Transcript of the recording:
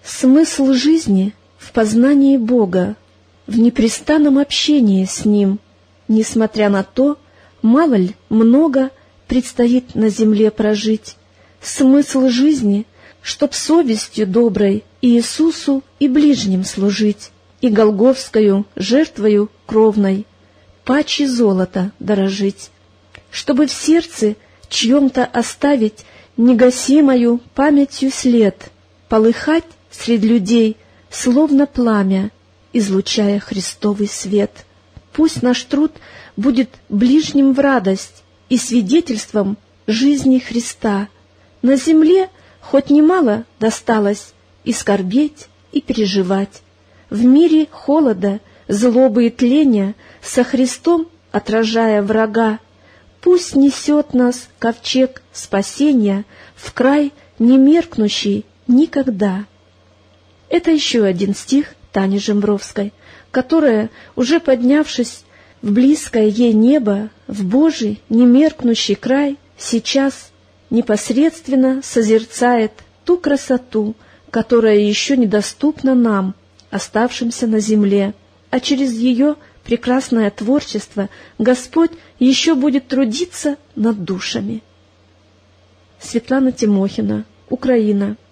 Смысл жизни в познании Бога, в непрестанном общении с Ним, несмотря на то, мало ли, много предстоит на земле прожить. Смысл жизни, чтоб совестью доброй Иисусу и ближним служить, и голгофскою жертвою кровной паче золота дорожить, чтобы в сердце чьем-то оставить негасимою памятью след, полыхать сред людей, словно пламя, излучая Христовый свет. Пусть наш труд будет ближним в радость и свидетельством жизни Христа. На земле хоть немало досталось и скорбеть, и переживать. В мире холода, злобы и тления, со Христом отражая врага, пусть несет нас ковчег спасения в край немеркнущий никогда. Это еще один стих Тани Жембровской, которая, уже поднявшись в близкое ей небо, в Божий немеркнущий край, сейчас непосредственно созерцает ту красоту, которая еще недоступна нам, оставшимся на земле, а через ее прекрасное творчество Господь еще будет трудиться над душами. Светлана Тимохина, Украина.